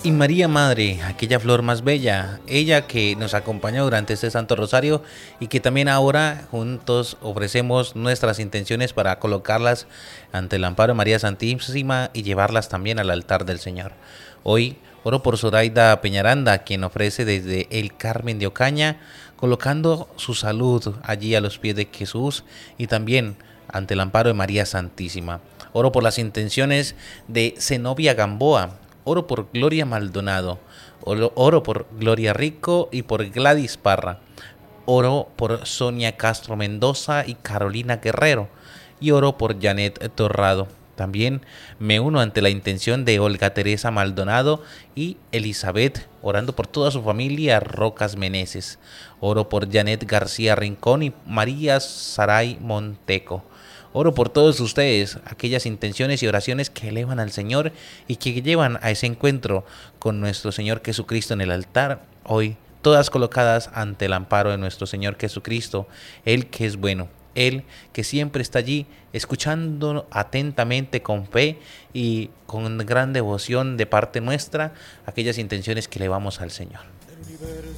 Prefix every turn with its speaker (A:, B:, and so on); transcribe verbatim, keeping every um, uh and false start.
A: Y María Madre, aquella flor más bella, ella que nos acompañó durante este Santo Rosario y que también ahora juntos ofrecemos nuestras intenciones para colocarlas ante el amparo de María Santísima y llevarlas también al altar del Señor. Hoy oro por Zoraida Peñaranda, quien ofrece desde el Carmen de Ocaña, colocando su salud allí a los pies de Jesús y también ante el amparo de María Santísima. Oro por las intenciones de Zenobia Gamboa. Oro por Gloria Maldonado, oro, oro por Gloria Rico y por Gladys Parra. Oro por Sonia Castro Mendoza y Carolina Guerrero. Y oro por Janet Torrado. También me uno ante la intención de Olga Teresa Maldonado y Elizabeth, orando por toda su familia Rocas Meneses. Oro por Janet García Rincón y María Saray Monteco. Oro por todos ustedes, aquellas intenciones y oraciones que elevan al Señor y que llevan a ese encuentro con nuestro Señor Jesucristo en el altar, hoy todas colocadas ante el amparo de nuestro Señor Jesucristo, Él que es bueno, Él que siempre está allí escuchando atentamente con fe y con gran devoción de parte nuestra aquellas intenciones que elevamos al Señor.